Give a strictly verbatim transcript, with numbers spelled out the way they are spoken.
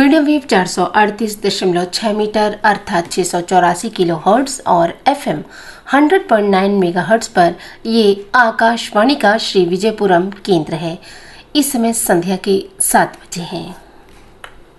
Medium wave चार सौ अड़तीस दशमलव छह मीटर अर्थात छह सौ चौरासी किलो हर्ट्ज और FM hundred point nine mega hertz पर ये आकाशवाणी का श्री विजयपुरम केंद्र है। इस समय संध्या के सात बजे हैं।